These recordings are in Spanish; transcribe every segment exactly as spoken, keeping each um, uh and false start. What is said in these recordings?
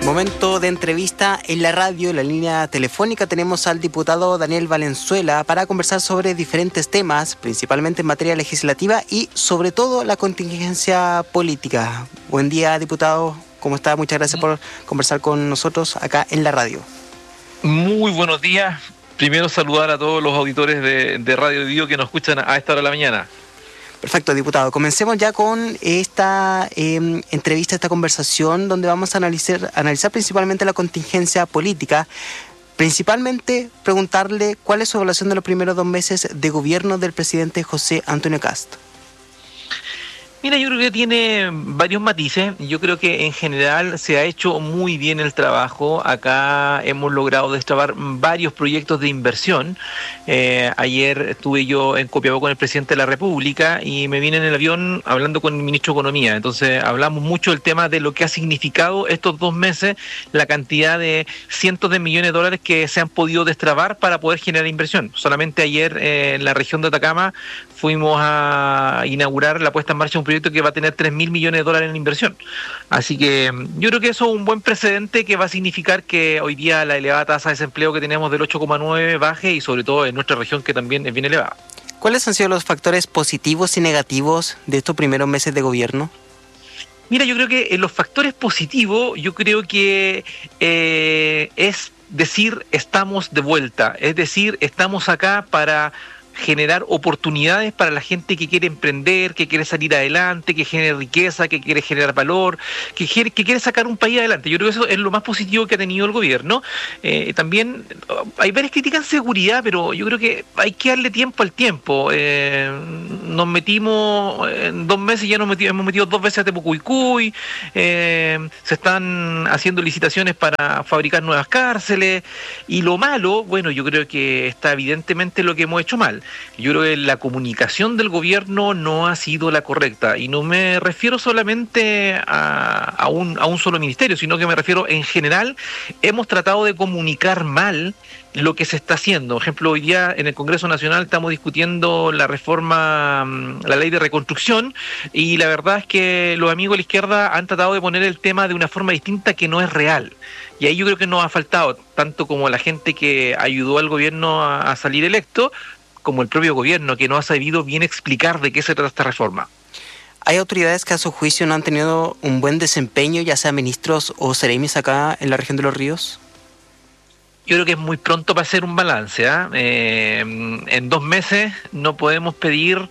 Momento de entrevista en la radio, en la línea telefónica tenemos al diputado Daniel Valenzuela para conversar sobre diferentes temas, principalmente en materia legislativa y sobre todo la contingencia política. Buen día, diputado, ¿cómo está? Muchas gracias por conversar con nosotros acá en la radio. Muy buenos días. Primero saludar a todos los auditores de, de Radio Dio que nos escuchan a esta hora de la mañana. Perfecto, diputado. Comencemos ya con esta eh, entrevista, esta conversación, donde vamos a analizar, analizar principalmente la contingencia política. Principalmente preguntarle cuál es su evaluación de los primeros dos meses de gobierno del presidente José Antonio Kast. Mira, yo creo que tiene varios matices. Yo creo que en general se ha hecho muy bien el trabajo. Acá hemos logrado destrabar varios proyectos de inversión. Eh, ayer estuve yo en Copiapó con el presidente de la República y me vine en el avión hablando con el ministro de Economía. Entonces hablamos mucho del tema de lo que ha significado estos dos meses, la cantidad de cientos de millones de dólares que se han podido destrabar para poder generar inversión. Solamente ayer eh, en la región de Atacama fuimos a inaugurar la puesta en marcha de un proyecto que va a tener tres mil millones de dólares en inversión. Así que yo creo que eso es un buen precedente que va a significar que hoy día la elevada tasa de desempleo que tenemos del ocho coma nueve baje y sobre todo en nuestra región que también es bien elevada. ¿Cuáles han sido los factores positivos y negativos de estos primeros meses de gobierno? Mira, yo creo que en los factores positivos, yo creo que eh, es decir, estamos de vuelta, es decir, estamos acá para generar oportunidades para la gente que quiere emprender, que quiere salir adelante, que genere riqueza, que quiere generar valor, que quiere, que quiere sacar un país adelante. Yo creo que eso es lo más positivo que ha tenido el gobierno. Eh, también hay varias críticas en seguridad, pero yo creo que hay que darle tiempo al tiempo. Eh, nos metimos en dos meses, ya nos metimos, hemos metido dos veces a Temucuicuy, eh, se están haciendo licitaciones para fabricar nuevas cárceles, y lo malo, bueno, yo creo que está evidentemente lo que hemos hecho mal. Yo creo que la comunicación del gobierno no ha sido la correcta, y no me refiero solamente a, a, un, a un solo ministerio, sino que me refiero en general. Hemos tratado de comunicar mal lo que se está haciendo. Por ejemplo, hoy día en el Congreso Nacional estamos discutiendo la reforma, la ley de reconstrucción, y la verdad es que los amigos de la izquierda han tratado de poner el tema de una forma distinta que no es real. Y ahí yo creo que nos ha faltado, tanto como la gente que ayudó al gobierno a, a salir electo, como el propio gobierno, que no ha sabido bien explicar de qué se trata esta reforma. ¿Hay autoridades que a su juicio no han tenido un buen desempeño, ya sea ministros o seremis acá en la región de Los Ríos? Yo creo que es muy pronto para hacer un balance, ¿eh? Eh, en dos meses no podemos pedir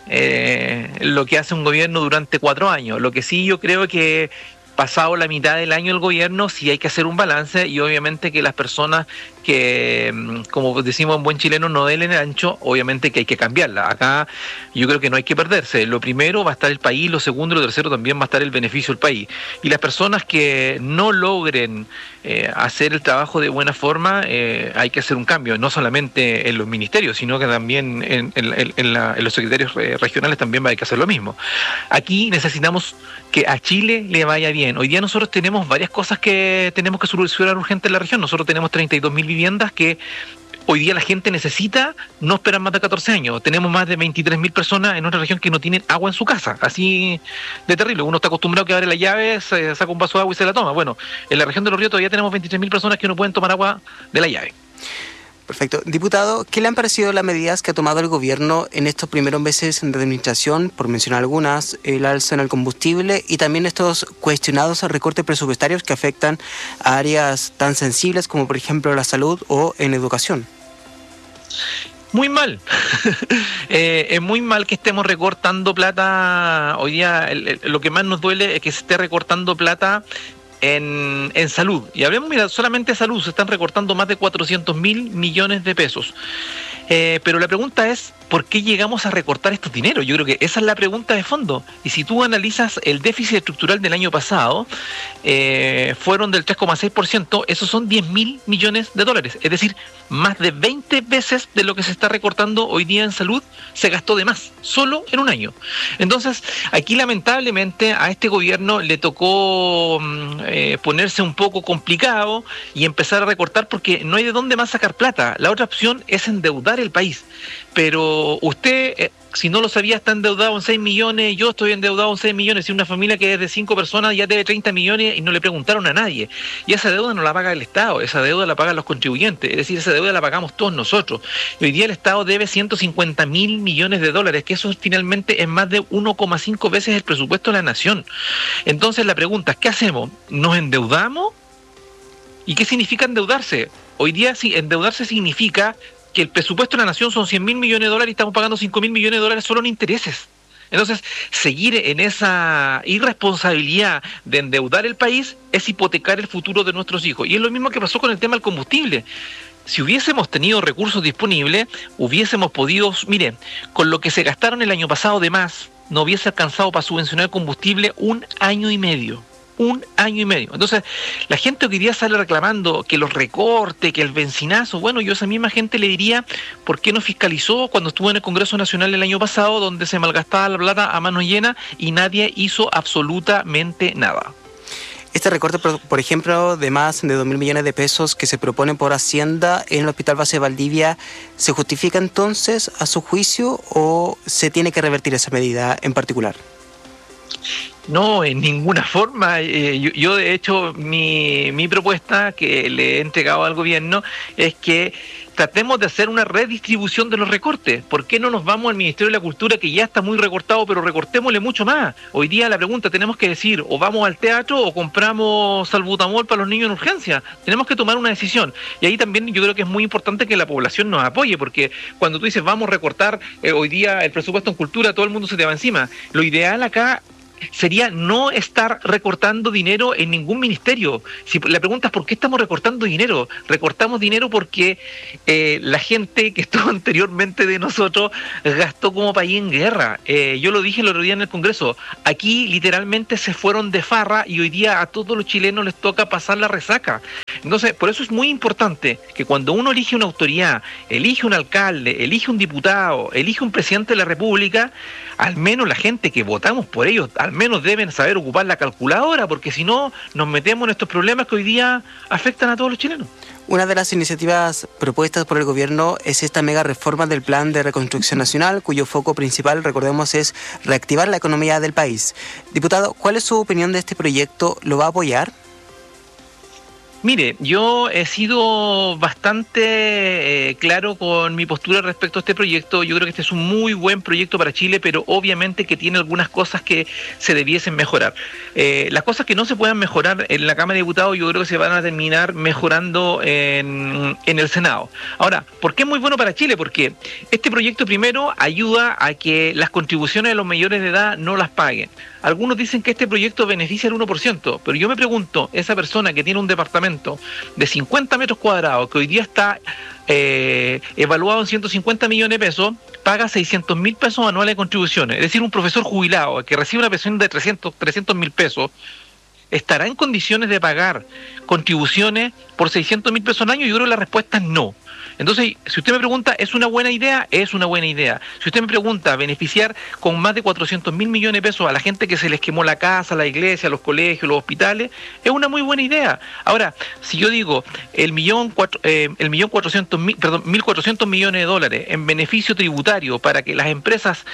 eh, lo que hace un gobierno durante cuatro años. Lo que sí yo creo que pasado la mitad del año el gobierno sí hay que hacer un balance, y obviamente que las personas que, como decimos en buen chileno, no den el ancho, obviamente que hay que cambiarla. Acá yo creo que no hay que perderse. Lo primero va a estar el país, lo segundo y lo tercero también va a estar el beneficio del país. Y las personas que no logren eh, hacer el trabajo de buena forma, eh, hay que hacer un cambio, no solamente en los ministerios, sino que también en, en, en, la, en los secretarios regionales también hay que hacer lo mismo. Aquí necesitamos que a Chile le vaya bien. Hoy día nosotros tenemos varias cosas que tenemos que solucionar urgente en la región. Nosotros tenemos treinta y dos mil viviendas que hoy día la gente necesita, no esperan más de catorce años. Tenemos más de veintitrés mil personas en nuestra región que no tienen agua en su casa. Así de terrible. Uno está acostumbrado a que abre la llave, se saca un vaso de agua y se la toma. Bueno, en la región de Los Ríos todavía tenemos veintitrés mil personas que no pueden tomar agua de la llave. Perfecto. Diputado, ¿qué le han parecido las medidas que ha tomado el gobierno en estos primeros meses de administración? Por mencionar algunas, el alza en el combustible y también estos cuestionados recortes presupuestarios que afectan a áreas tan sensibles como por ejemplo la salud o en educación. Muy mal. eh, es muy mal que estemos recortando plata. Hoy día el, el, lo que más nos duele es que se esté recortando plata En, en salud. Y hablemos, mira, solamente de salud se están recortando más de cuatrocientos mil millones de pesos. Eh, pero la pregunta es, ¿por qué llegamos a recortar estos dineros? Yo creo que esa es la pregunta de fondo. Y si tú analizas el déficit estructural del año pasado, eh, fueron del tres coma seis por ciento, esos son diez mil millones de dólares. Es decir, más de veinte veces de lo que se está recortando hoy día en salud se gastó de más, solo en un año. Entonces, aquí lamentablemente a este gobierno le tocó eh, ponerse un poco complicado y empezar a recortar porque no hay de dónde más sacar plata. La otra opción es endeudar el país. Pero usted... Eh, si no lo sabía, está endeudado en seis millones, yo estoy endeudado en seis millones, si una familia que es de cinco personas ya debe treinta millones y no le preguntaron a nadie. Y esa deuda no la paga el Estado, esa deuda la pagan los contribuyentes, es decir, esa deuda la pagamos todos nosotros. Y hoy día el Estado debe ciento cincuenta mil millones de dólares, que eso finalmente es más de uno coma cinco veces el presupuesto de la nación. Entonces la pregunta es, ¿qué hacemos? ¿Nos endeudamos? ¿Y qué significa endeudarse? Hoy día sí, endeudarse significa que el presupuesto de la nación son cien mil millones de dólares y estamos pagando cinco mil millones de dólares solo en intereses. Entonces, seguir en esa irresponsabilidad de endeudar el país es hipotecar el futuro de nuestros hijos. Y es lo mismo que pasó con el tema del combustible. Si hubiésemos tenido recursos disponibles, hubiésemos podido, mire, con lo que se gastaron el año pasado de más, no hubiese alcanzado para subvencionar el combustible un año y medio. Un año y medio. Entonces, la gente que hoy día sale reclamando que los recortes, que el bencinazo, bueno, yo a esa misma gente le diría, ¿por qué no fiscalizó cuando estuvo en el Congreso Nacional el año pasado, donde se malgastaba la plata a mano llena y nadie hizo absolutamente nada? Este recorte, por ejemplo, de más de dos mil millones de pesos que se propone por Hacienda en el Hospital Base Valdivia, ¿se justifica entonces a su juicio o se tiene que revertir esa medida en particular? No, en ninguna forma. Eh, yo, yo, de hecho, mi, mi propuesta que le he entregado al gobierno es que tratemos de hacer una redistribución de los recortes. ¿Por qué no nos vamos al Ministerio de la Cultura, que ya está muy recortado, pero recortémosle mucho más? Hoy día la pregunta tenemos que decir, o vamos al teatro o compramos salbutamol para los niños en urgencia. Tenemos que tomar una decisión. Y ahí también yo creo que es muy importante que la población nos apoye, porque cuando tú dices vamos a recortar eh, hoy día el presupuesto en cultura, todo el mundo se te va encima. Lo ideal acá sería no estar recortando dinero en ningún ministerio. Si la pregunta es ¿por qué estamos recortando dinero? Recortamos dinero porque eh, la gente que estuvo anteriormente de nosotros gastó como país en guerra. Eh, yo lo dije el otro día en el Congreso. Aquí literalmente se fueron de farra y hoy día a todos los chilenos les toca pasar la resaca. Entonces, por eso es muy importante que cuando uno elige una autoridad, elige un alcalde, elige un diputado, elige un presidente de la República, al menos la gente que votamos por ellos, al menos deben saber ocupar la calculadora, porque si no, nos metemos en estos problemas que hoy día afectan a todos los chilenos. Una de las iniciativas propuestas por el gobierno es esta mega reforma del Plan de Reconstrucción Nacional, cuyo foco principal, recordemos, es reactivar la economía del país. Diputado, ¿cuál es su opinión de este proyecto? ¿Lo va a apoyar? Mire, yo he sido bastante eh, claro con mi postura respecto a este proyecto. Yo creo que este es un muy buen proyecto para Chile, pero obviamente que tiene algunas cosas que se debiesen mejorar. Eh, las cosas que no se puedan mejorar en la Cámara de Diputados yo creo que se van a terminar mejorando en, en el Senado. Ahora, ¿por qué es muy bueno para Chile? Porque este proyecto primero ayuda a que las contribuciones de los mayores de edad no las paguen. Algunos dicen que este proyecto beneficia al uno por ciento, pero yo me pregunto, esa persona que tiene un departamento de cincuenta metros cuadrados, que hoy día está eh, evaluado en ciento cincuenta millones de pesos, paga seiscientos mil pesos anuales de contribuciones. Es decir, un profesor jubilado que recibe una pensión de trescientos mil pesos, ¿estará en condiciones de pagar contribuciones por seiscientos mil pesos al año? Yo creo que la respuesta es no. Entonces, si usted me pregunta, ¿es una buena idea? Es una buena idea. Si usted me pregunta, beneficiar con más de cuatrocientos mil millones de pesos a la gente que se les quemó la casa, la iglesia, los colegios, los hospitales, es una muy buena idea. Ahora, si yo digo el millón cuatro, eh, el millón cuatrocientos mil, perdón, mil cuatrocientos millones de dólares en beneficio tributario para que las empresas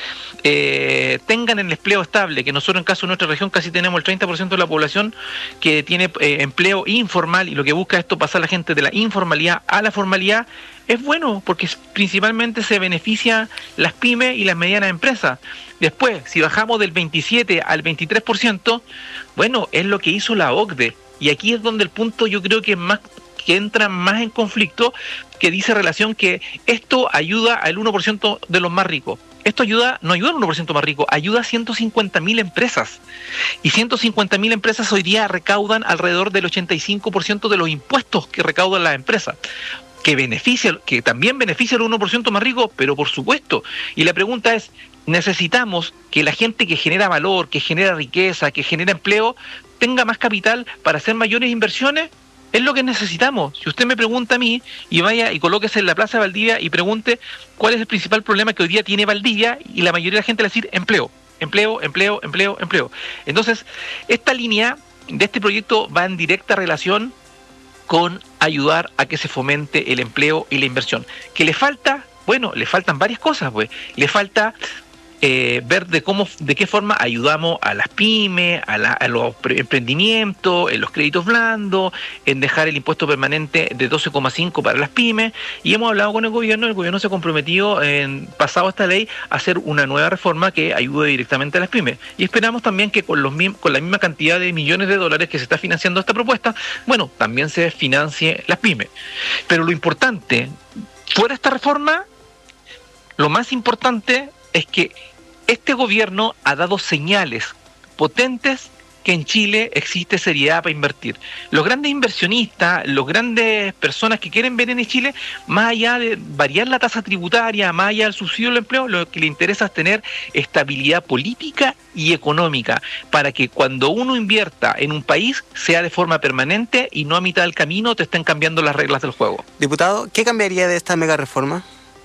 eh, tengan el empleo estable, que nosotros en caso de nuestra región casi tenemos el treinta por ciento de la población que tiene eh, empleo informal, y lo que busca esto pasar a la gente de la informalidad a la formalidad, es bueno, porque principalmente se beneficia las pymes y las medianas empresas. Después, si bajamos del veintisiete al veintitrés por ciento, bueno, es lo que hizo la O C D E. Y aquí es donde el punto yo creo que es más que entra más en conflicto, que dice relación que esto ayuda al uno por ciento de los más ricos. Esto ayuda, no ayuda al uno por ciento más rico, ayuda a ciento cincuenta mil empresas. Y ciento cincuenta mil empresas hoy día recaudan alrededor del ochenta y cinco por ciento de los impuestos que recaudan las empresas. Que beneficia, que también beneficia al uno por ciento más rico, pero por supuesto. Y la pregunta es, necesitamos que la gente que genera valor, que genera riqueza, que genera empleo, tenga más capital para hacer mayores inversiones. Es lo que necesitamos. Si usted me pregunta a mí, y vaya y colóquese en la Plaza de Valdivia y pregunte cuál es el principal problema que hoy día tiene Valdivia, y la mayoría de la gente le va a decir empleo, empleo, empleo, empleo, empleo. Entonces, esta línea de este proyecto va en directa relación con ayudar a que se fomente el empleo y la inversión. ¿Qué le falta? Bueno, le faltan varias cosas, pues. Le falta eh, ver de cómo, de qué forma ayudamos a las pymes, a, la, a los emprendimientos, en los créditos blandos, en dejar el impuesto permanente de doce coma cinco para las pymes, y hemos hablado con el gobierno, el gobierno se comprometió en pasado esta ley a hacer una nueva reforma que ayude directamente a las pymes, y esperamos también que con, los, con la misma cantidad de millones de dólares que se está financiando esta propuesta, bueno, también se financie las pymes. Pero lo importante, fuera esta reforma, lo más importante es que este gobierno ha dado señales potentes que en Chile existe seriedad para invertir. Los grandes inversionistas, los grandes personas que quieren ver en Chile, más allá de variar la tasa tributaria, más allá del subsidio del empleo, lo que les interesa es tener estabilidad política y económica, para que cuando uno invierta en un país sea de forma permanente y no a mitad del camino te estén cambiando las reglas del juego. Diputado, ¿qué cambiaría de esta mega reforma?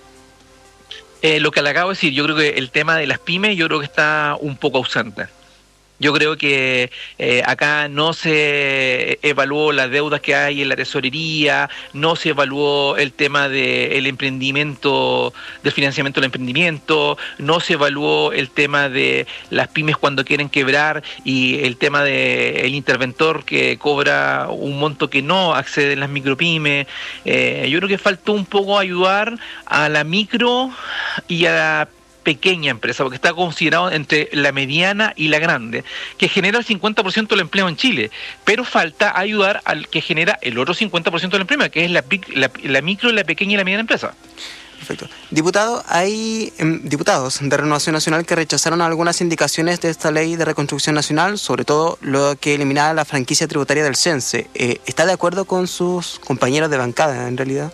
Eh, lo que le acabo de decir, yo creo que el tema de las pymes, yo creo que está un poco ausente. Yo creo que eh, acá no se evaluó las deudas que hay en la tesorería, no se evaluó el tema del emprendimiento, del financiamiento del emprendimiento, no se evaluó el tema de las pymes cuando quieren quebrar y el tema del interventor que cobra un monto que no accede en las micropymes. Eh, yo creo que faltó un poco ayudar a la micro y a la pequeña empresa, porque está considerado entre la mediana y la grande, que genera el cincuenta por ciento del empleo en Chile, pero falta ayudar al que genera el otro cincuenta por ciento del empleo, que es la, la, la micro, la pequeña y la mediana empresa. Perfecto. Diputado, hay eh, diputados de Renovación Nacional que rechazaron algunas indicaciones de esta ley de reconstrucción nacional, sobre todo lo que eliminaba la franquicia tributaria del Cense. Eh, ¿Está de acuerdo con sus compañeros de bancada, en realidad?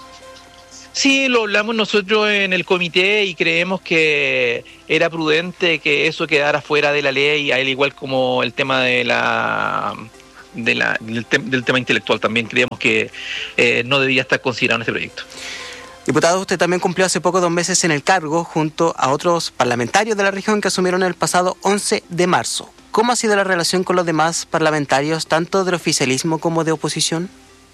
Sí, lo hablamos nosotros en el comité y creemos que era prudente que eso quedara fuera de la ley, al igual como el tema de la, de la del, te, del tema intelectual. También creemos que eh, no debía estar considerado en este proyecto. Diputado, usted también cumplió hace poco dos meses en el cargo junto a otros parlamentarios de la región que asumieron el pasado once de marzo. ¿Cómo ha sido la relación con los demás parlamentarios, tanto del oficialismo como de oposición?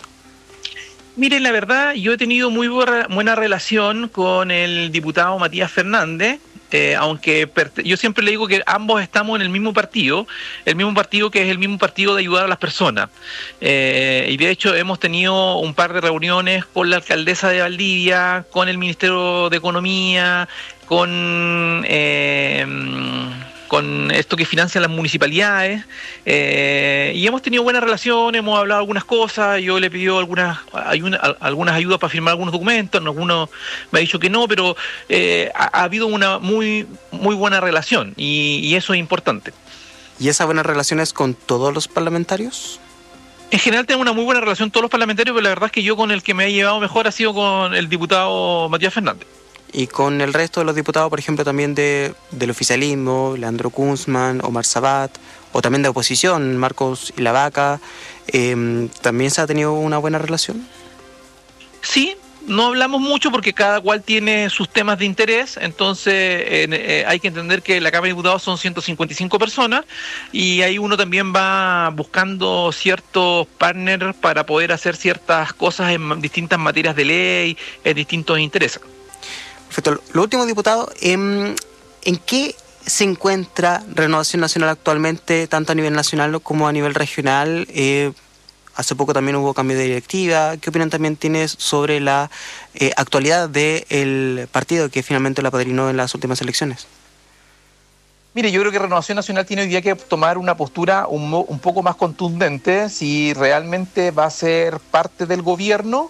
Miren, la verdad, yo he tenido muy buena relación con el diputado Matías Fernández, eh, aunque yo siempre le digo que ambos estamos en el mismo partido, el mismo partido que es el mismo partido de ayudar a las personas. Eh, y de hecho hemos tenido un par de reuniones con la alcaldesa de Valdivia, con el Ministerio de Economía, con... Eh, con esto que financian las municipalidades, eh, y hemos tenido buena relación, hemos hablado algunas cosas, yo le he pedido algunas, ayuda, algunas ayudas para firmar algunos documentos, algunos me ha dicho que no, pero eh, ha, ha habido una muy, muy buena relación, y, y eso es importante. ¿Y esa buena relación es con todos los parlamentarios? En general tengo una muy buena relación con todos los parlamentarios, pero la verdad es que yo con el que me he llevado mejor ha sido con el diputado Matías Fernández. Y con el resto de los diputados, por ejemplo, también de, del oficialismo, Leandro Kunzman, Omar Sabat, o también de oposición, Marcos Ilavaca, eh, ¿también se ha tenido una buena relación? Sí, no hablamos mucho porque cada cual tiene sus temas de interés, entonces eh, eh, hay que entender que la Cámara de Diputados son ciento cincuenta y cinco personas y ahí uno también va buscando ciertos partners para poder hacer ciertas cosas en distintas materias de ley, en distintos intereses. Perfecto. Lo último, diputado, ¿en, ¿en qué se encuentra Renovación Nacional actualmente, tanto a nivel nacional como a nivel regional? Eh, hace poco también hubo cambio de directiva. ¿Qué opinión también tienes sobre la eh, actualidad del partido que finalmente lo apadrinó en las últimas elecciones? Mire, yo creo que Renovación Nacional tiene hoy día que tomar una postura un, un poco más contundente si realmente va a ser parte del gobierno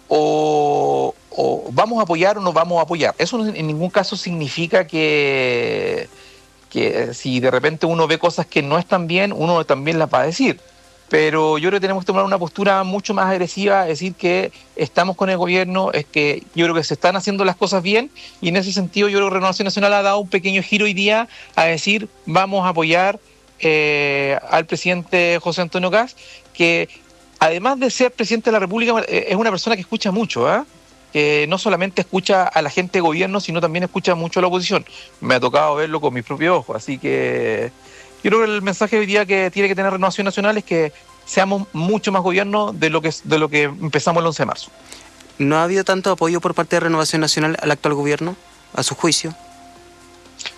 o, o vamos a apoyar o no vamos a apoyar. Eso en ningún caso significa que, que si de repente uno ve cosas que no están bien, uno también las va a decir. Pero yo creo que tenemos que tomar una postura mucho más agresiva, decir que estamos con el gobierno, es que yo creo que se están haciendo las cosas bien, y en ese sentido yo creo que Renovación Nacional ha dado un pequeño giro hoy día a decir vamos a apoyar eh, al presidente José Antonio Kast, que además de ser presidente de la República, es una persona que escucha mucho, ¿eh? Que no solamente escucha a la gente de gobierno, sino también escucha mucho a la oposición. Me ha tocado verlo con mis propios ojos, así que yo creo que el mensaje hoy día que tiene que tener Renovación Nacional es que seamos mucho más gobierno de lo que, de lo que empezamos el once de marzo. ¿No ha habido tanto apoyo por parte de Renovación Nacional al actual gobierno, a su juicio?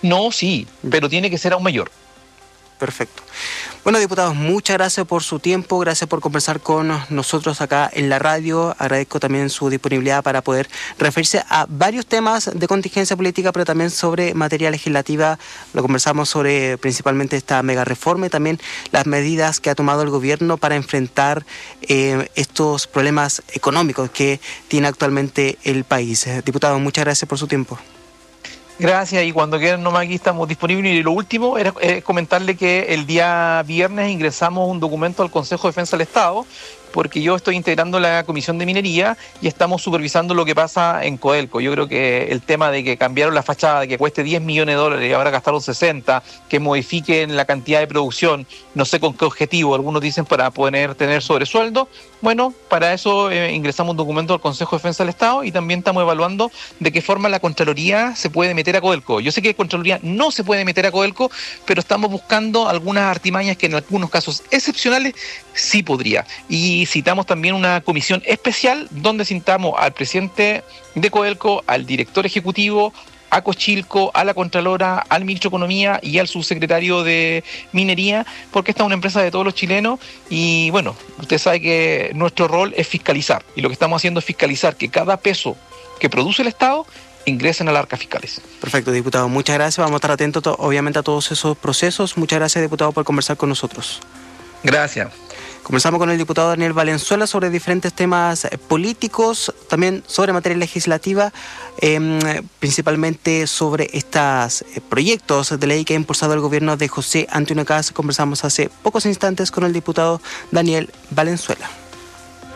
No, sí, pero tiene que ser aún mayor. Perfecto. Bueno, diputados, muchas gracias por su tiempo, gracias por conversar con nosotros acá en la radio. Agradezco también su disponibilidad para poder referirse a varios temas de contingencia política, pero también sobre materia legislativa. Lo conversamos sobre principalmente esta mega reforma y también las medidas que ha tomado el gobierno para enfrentar eh, estos problemas económicos que tiene actualmente el país. Diputados, muchas gracias por su tiempo. Gracias, y cuando quieran nomás aquí estamos disponibles. Y lo último era eh, comentarle que el día viernes ingresamos un documento al Consejo de Defensa del Estado, porque yo estoy integrando la Comisión de Minería y estamos supervisando lo que pasa en Codelco. Yo creo que el tema de que cambiaron la fachada, de que cueste diez millones de dólares y ahora gastaron sesenta, que modifiquen la cantidad de producción, no sé con qué objetivo, algunos dicen para poder tener sobresueldo. Bueno, para eso eh, ingresamos un documento al Consejo de Defensa del Estado y también estamos evaluando de qué forma la Contraloría se puede meter a Codelco. Yo sé que Contraloría no se puede meter a Codelco, pero estamos buscando algunas artimañas que en algunos casos excepcionales sí podría. Y citamos también una comisión especial donde citamos al presidente de Codelco, al director ejecutivo, a Cochilco, a la Contralora, al ministro de Economía y al subsecretario de Minería, porque esta es una empresa de todos los chilenos y bueno, usted sabe que nuestro rol es fiscalizar y lo que estamos haciendo es fiscalizar que cada peso que produce el Estado ingresen a las arcas fiscales. Perfecto, diputado. Muchas gracias. Vamos a estar atentos obviamente a todos esos procesos. Muchas gracias, diputado, por conversar con nosotros. Gracias. Conversamos con el diputado Daniel Valenzuela sobre diferentes temas políticos, también sobre materia legislativa, eh, principalmente sobre estos proyectos de ley que ha impulsado el gobierno de José Antonio Kast. Conversamos hace pocos instantes con el diputado Daniel Valenzuela.